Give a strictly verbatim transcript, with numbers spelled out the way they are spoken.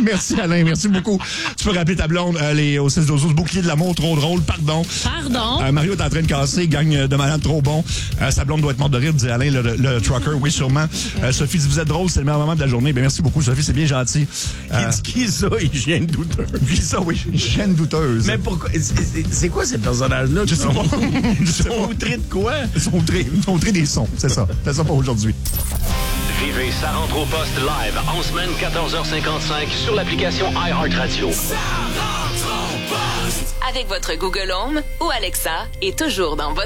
Merci, Alain. Merci beaucoup. Tu peux rappeler ta blonde euh, les, au six douze bouclier de l'amour, trop drôle. Pardon. Pardon. Euh, Mario est en train de casser, gagne de malade trop bon. Euh, sa blonde doit être morte de rire, dit Alain, le, le, le trucker. Oui, sûrement. Euh, Sophie dit, vous êtes drôle, c'est le meilleur moment de la journée. Ben, merci beaucoup, Sophie, c'est bien gentil. Euh, qui ça, hygiène douteuse? Qui ça, oui, hygiène douteuse. Mais pourquoi? C'est, c'est quoi ces personnages-là? Je sais pas. Ils sont outrés de quoi? Ils sont outrés, ils sont outrés des sons, c'est ça. C'est ça pour aujourd'hui. Vivez Ça rentre au poste live en semaine quatorze heures cinquante-cinq sur l'application iHeartRadio. Ça rentre au poste! Avec votre Google Home ou Alexa et toujours dans votre